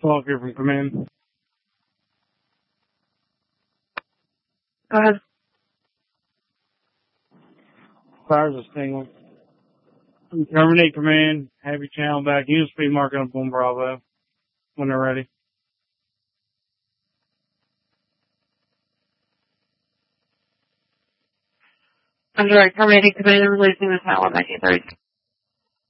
Talk here from command. Go ahead. Fires a single. Terminate command. Have your channel back. Use speed marking up on Bravo when they're ready. I'm direct terminating command and releasing the tower 1930.